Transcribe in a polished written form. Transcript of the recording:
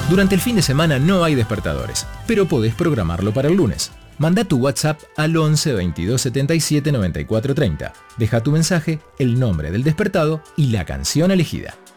Durante el fin de semana no hay despertadores, pero podés programarlo para el lunes. Manda tu WhatsApp al 11 22 77 94 30. Deja tu mensaje, el nombre del despertado y la canción elegida.